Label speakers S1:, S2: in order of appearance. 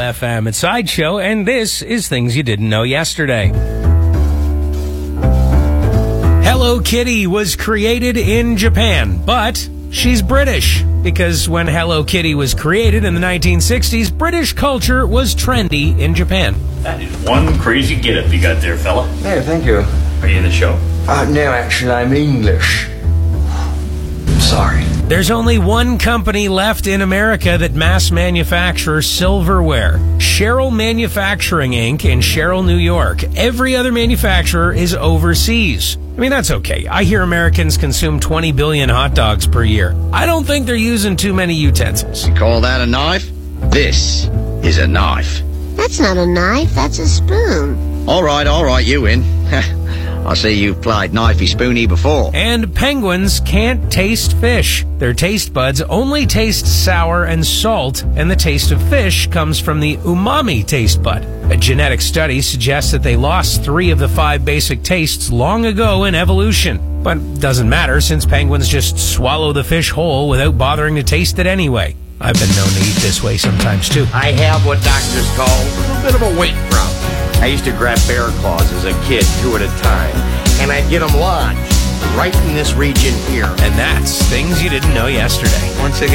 S1: FM. It's Sideshow, and this is Things You Didn't Know Yesterday. Hello Kitty was created in Japan, but she's British, because when Hello Kitty was created in the 1960s, British culture was trendy in Japan.
S2: That is one crazy get-up you got there, fella.
S3: No, thank you.
S2: Are you in the show?
S3: No, actually, I'm English. Sorry.
S1: There's only one company left in America that mass manufactures silverware. Sherrill Manufacturing Inc. in Sherrill, New York. Every other manufacturer is overseas. I mean, that's okay. I hear Americans consume 20 billion hot dogs per year. I don't think they're using too many utensils.
S4: You call that a knife? This is a knife.
S5: That's not a knife, that's a spoon.
S4: All right, you win. I see you've played knifey spoony before.
S1: And penguins can't taste fish. Their taste buds only taste sour and salt, and the taste of fish comes from the umami taste bud. A genetic study suggests that they lost 3 of the 5 basic tastes long ago in evolution. But it doesn't matter, since penguins just swallow the fish whole without bothering to taste it anyway. I've been known to eat this way sometimes too.
S6: I have what doctors call a bit of a weight problem. I used to grab bear claws as a kid, 2 at a time, and I'd get them lodged right in this region here.
S1: And that's Things You Didn't Know Yesterday.
S4: Once again,